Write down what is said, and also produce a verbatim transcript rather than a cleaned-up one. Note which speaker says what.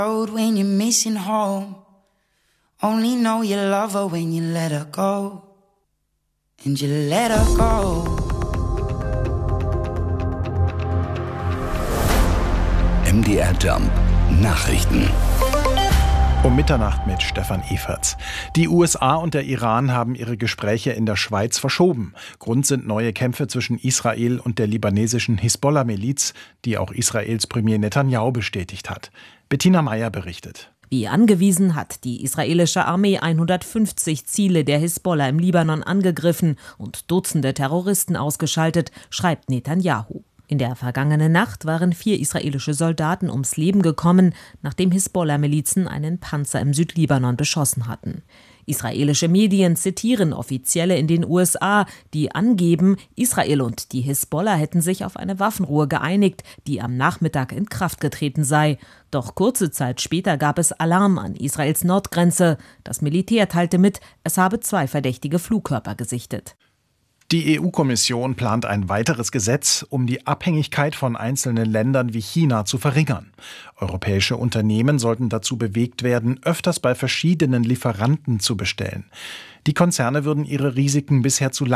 Speaker 1: When you're missing home, only know you love her when you let her go, and you let her go.
Speaker 2: M D R Jump Nachrichten.
Speaker 3: Um Mitternacht mit Stefan Eferts. Die U S A und der Iran haben ihre Gespräche in der Schweiz verschoben. Grund sind neue Kämpfe zwischen Israel und der libanesischen Hisbollah-Miliz, die auch Israels Premier Netanyahu bestätigt hat. Bettina Meyer berichtet.
Speaker 4: Wie angewiesen hat die israelische Armee hundertfünfzig Ziele der Hisbollah im Libanon angegriffen und Dutzende Terroristen ausgeschaltet, schreibt Netanyahu. In der vergangenen Nacht waren vier israelische Soldaten ums Leben gekommen, nachdem Hisbollah-Milizen einen Panzer im Südlibanon beschossen hatten. Israelische Medien zitieren Offizielle in den U S A, die angeben, Israel und die Hisbollah hätten sich auf eine Waffenruhe geeinigt, die am Nachmittag in Kraft getreten sei. Doch kurze Zeit später gab es Alarm an Israels Nordgrenze. Das Militär teilte mit, es habe zwei verdächtige Flugkörper gesichtet.
Speaker 3: Die E U-Kommission plant ein weiteres Gesetz, um die Abhängigkeit von einzelnen Ländern wie China zu verringern. Europäische Unternehmen sollten dazu bewegt werden, öfters bei verschiedenen Lieferanten zu bestellen. Die Konzerne würden ihre Risiken bisher zu